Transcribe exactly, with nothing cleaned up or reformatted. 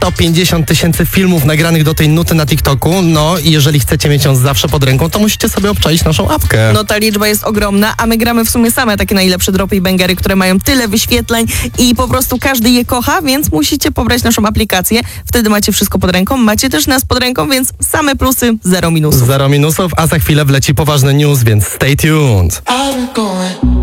sto pięćdziesiąt tysięcy filmów nagranych do tej nuty na TikToku. No i jeżeli chcecie mieć ją zawsze pod ręką, to musicie sobie obczaić naszą apkę. No ta liczba jest ogromna, a my gramy w sumie same takie najlepsze dropy i bangery, które mają tyle wyświetleń i po prostu każdy je kocha, więc musicie pobrać naszą aplikację. Wtedy macie wszystko pod ręką, macie też nas pod ręką, więc same plusy, zero minusów. Zero minusów, a za chwilę wleci poważny news, więc stay tuned. I've been going